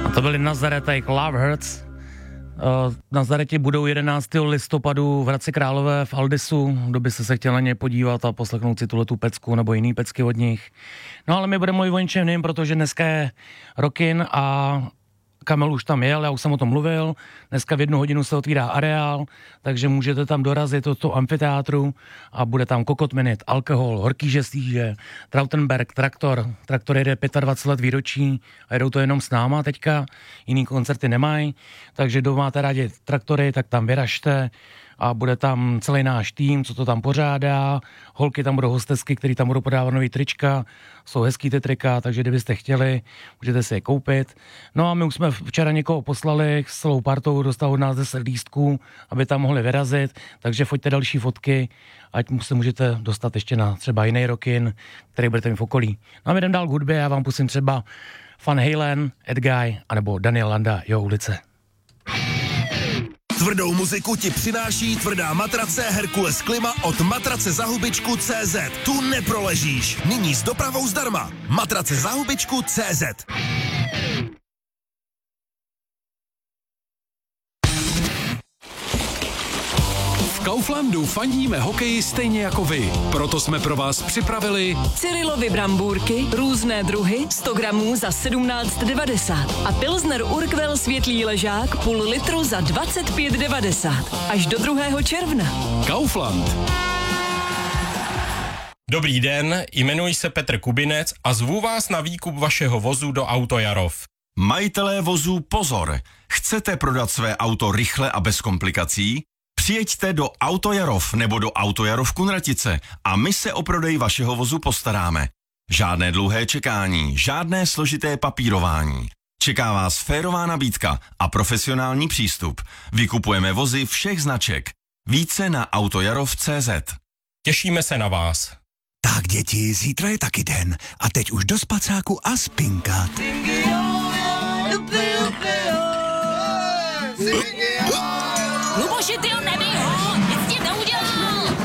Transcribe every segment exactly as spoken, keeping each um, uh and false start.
To byli Nazareth, Love Hurts. Na Nazaretě budou jedenáctého listopadu v Hradci Králové v Aldisu, kdo by se se chtěl na ně podívat a poslechnout si tuhletu pecku nebo jiný pecky od nich. No ale my budeme mluvit o něčem jiným, protože dneska je Rockin a Kamel už tam jel, já už jsem o tom mluvil. Dneska v jednu hodinu se otvírá areál, takže můžete tam dorazit do toho amfiteátru a bude tam Kokot Minute, Alkohol, Horký žestíže, Trautenberg, Traktor. Traktor jede dvacet pět let výročí a jedou to jenom s náma teďka, jiný koncerty nemají, takže kdo máte rádi traktory, tak tam vyražte a bude tam celý náš tým, co to tam pořádá. Holky tam budou hostesky, který tam budou podávat nový trička, jsou hezký ty trika, takže kdybyste chtěli, můžete si je koupit. No a my už jsme včera někoho poslali s celou partou, dostal od nás deset lístků, aby tam mohli vyrazit, takže foťte další fotky, ať se můžete dostat ještě na třeba jiný Rockin, který budete mít v okolí. No a my jdem dál k hudbě, já vám pustím třeba Van Halen, Ed Guy, anebo Daniel Landa, Jo ulice. Tvrdou muziku ti přináší tvrdá matrace Herkules Klima od matrace za hubičku tečka cé zet. Tu neproležíš. Nyní s dopravou zdarma. Matrace za hubičku tečka cé zet. V Kauflandu fandíme hokeji stejně jako vy. Proto jsme pro vás připravili Cyrilovy brambůrky, různé druhy, sto gramů za sedmnáct devadesát a Pilsner Urquell světlý ležák půl litru za dvacet pět devadesát. Až do druhého června. Kaufland. Dobrý den, jmenuji se Petr Kubinec a zvu vás na výkup vašeho vozu do Auto Jarov. Majitelé vozů pozor! Chcete prodat své auto rychle a bez komplikací? Přijeďte do Auto Jarov nebo do Auto Jarov Kunratice a my se o prodej vašeho vozu postaráme. Žádné dlouhé čekání, žádné složité papírování. Čeká vás férová nabídka a profesionální přístup. Vykupujeme vozy všech značek. Více na autojarov tečka cé zet. Těšíme se na vás. Tak děti, zítra je taky den a teď už do spacáku a spinkat. Luboši, ty ho nebij ho! Nic ti neudělal!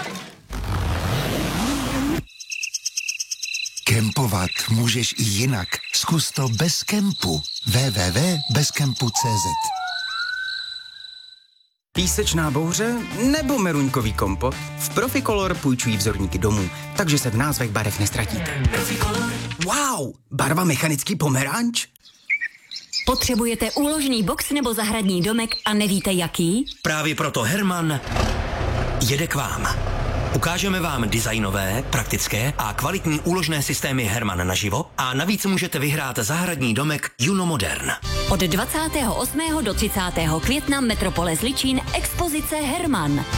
Kempovat můžeš i jinak. Zkus to bez kempu. w w w tečka bez kempu tečka cé zet. Písečná bouře nebo meruňkový kompot? V Proficolor půjčují vzorníky domů, takže se v názvech barev nestratíte. Wow, barva mechanický pomeranč? Potřebujete úložný box nebo zahradní domek a nevíte jaký? Právě proto Herman jede k vám. Ukážeme vám designové, praktické a kvalitní úložné systémy Herman naživo a navíc můžete vyhrát zahradní domek Juno Modern. Od dvacátého osmého do třicátého května Metropole Zličín expozice Herman.